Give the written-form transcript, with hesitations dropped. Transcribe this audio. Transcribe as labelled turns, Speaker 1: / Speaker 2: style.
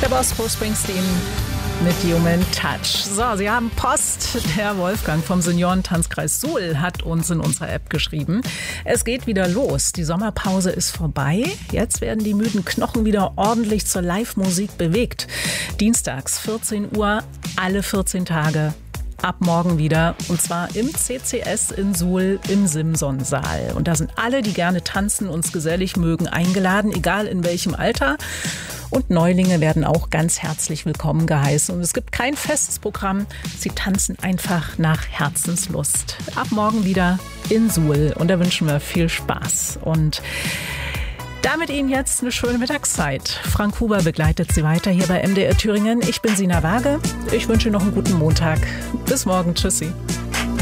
Speaker 1: Der Boss Bruce Springsteen mit Human Touch. So, Sie haben Post. Der Wolfgang vom Seniorentanzkreis Suhl hat uns in unserer App geschrieben. Es geht wieder los. Die Sommerpause ist vorbei. Jetzt werden die müden Knochen wieder ordentlich zur Live-Musik bewegt. Dienstags 14 Uhr, alle 14 Tage. Ab morgen wieder, und zwar im CCS in Suhl im Simson-Saal. Und da sind alle, die gerne tanzen und es gesellig mögen, eingeladen, egal in welchem Alter. Und Neulinge werden auch ganz herzlich willkommen geheißen. Und es gibt kein festes Programm. Sie tanzen einfach nach Herzenslust. Ab morgen wieder in Suhl. Und da wünschen wir viel Spaß. Und damit Ihnen jetzt eine schöne Mittagszeit. Frank Huber begleitet Sie weiter hier bei MDR Thüringen. Ich bin Sina Waage. Ich wünsche Ihnen noch einen guten Montag. Bis morgen. Tschüssi.